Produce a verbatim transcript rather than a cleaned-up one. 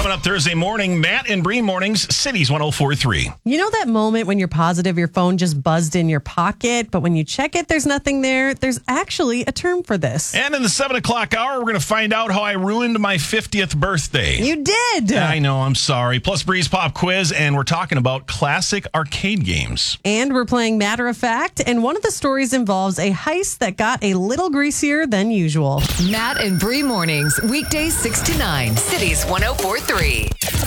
Coming up Thursday morning, Matt and Bree Mornings, Cities one oh four point three. You know that moment when you're positive your phone just buzzed in your pocket, but when you check it, there's nothing there? There's actually a term for this. And in the seven o'clock hour, we're going to find out how I ruined my fiftieth birthday. You did! I know, I'm sorry. Plus Bree's Pop Quiz, and we're talking about classic arcade games. And we're playing Matter of Fact, and one of the stories involves a heist that got a little greasier than usual. Matt and Bree Mornings, weekdays six to nine, Cities one oh four point three.